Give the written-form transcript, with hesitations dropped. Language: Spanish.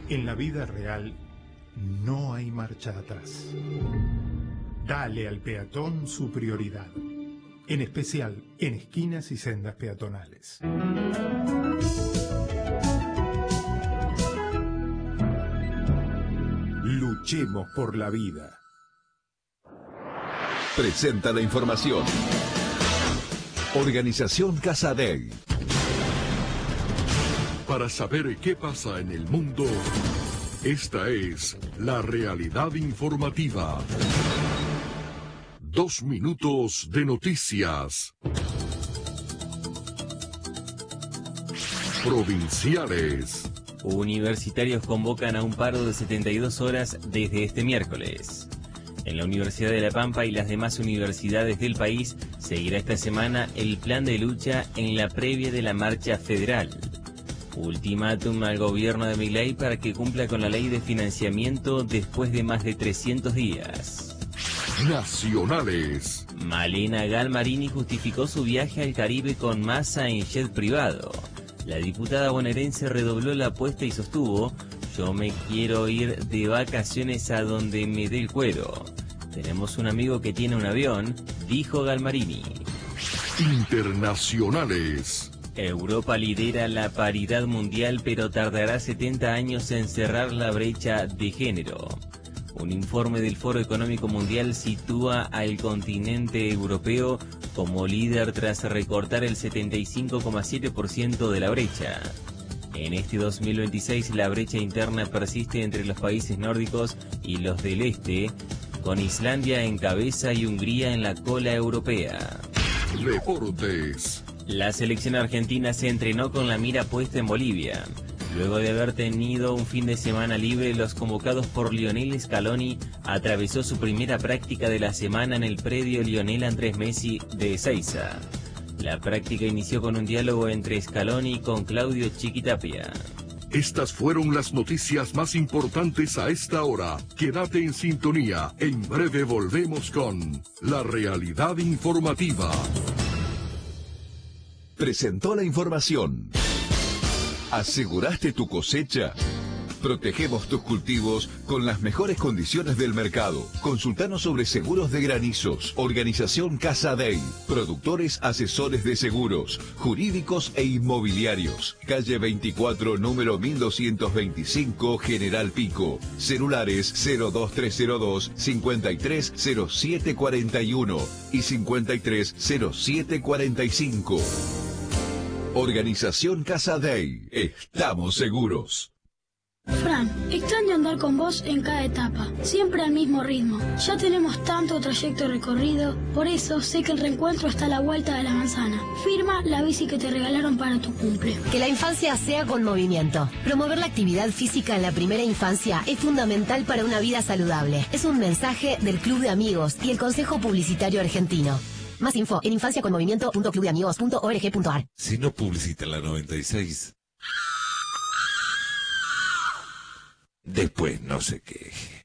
En la vida real no hay marcha atrás. Dale al peatón su prioridad, en especial en esquinas y sendas peatonales. Luchemos por la vida. Presenta la información. Organización Casadei. Para saber qué pasa en el mundo, esta es la realidad informativa. 2 minutos de noticias. Provinciales. Universitarios convocan a un paro de 72 horas desde este miércoles. En la Universidad de La Pampa y las demás universidades del país seguirá esta semana el plan de lucha en la previa de la marcha federal. Ultimátum al gobierno de Milei para que cumpla con la ley de financiamiento después de más de 300 días. Nacionales. Malena Galmarini justificó su viaje al Caribe con Massa en jet privado. La diputada bonaerense redobló la apuesta y sostuvo: yo me quiero ir de vacaciones a donde me dé el cuero. Tenemos un amigo que tiene un avión, dijo Galmarini. Internacionales. Europa lidera la paridad mundial, pero tardará 70 años en cerrar la brecha de género. Un informe del Foro Económico Mundial sitúa al continente europeo como líder tras recortar el 75,7% de la brecha. En este 2026 la brecha interna persiste entre los países nórdicos y los del este, con Islandia en cabeza y Hungría en la cola europea. Deportes. La selección argentina se entrenó con la mira puesta en Bolivia. Luego de haber tenido un fin de semana libre, los convocados por Lionel Scaloni atravesó su primera práctica de la semana en el predio Lionel Andrés Messi de Ezeiza. La práctica inició con un diálogo entre Scaloni con Claudio Chiquitapia. Estas fueron las noticias más importantes a esta hora. Quédate en sintonía. En breve volvemos con la realidad informativa. Presentó la información. ¿Aseguraste tu cosecha? Protegemos tus cultivos con las mejores condiciones del mercado. Consultanos sobre seguros de granizos. Organización Casadei. Productores asesores de seguros, jurídicos e inmobiliarios. Calle 24, número 1225, General Pico. Celulares 02302 530741 y 530745. Organización Casadei. Estamos seguros. Fran, extraño andar con vos en cada etapa, siempre al mismo ritmo. Ya tenemos tanto trayecto recorrido, por eso sé que el reencuentro está a la vuelta de la manzana. Firma la bici que te regalaron para tu cumple. Que la infancia sea con movimiento. Promover la actividad física en la primera infancia es fundamental para una vida saludable. Es un mensaje del Club de Amigos y el Consejo Publicitario Argentino. Más info en infanciaconmovimiento.clubdeamigos.org.ar. Si no publicita la 96, después no se queje.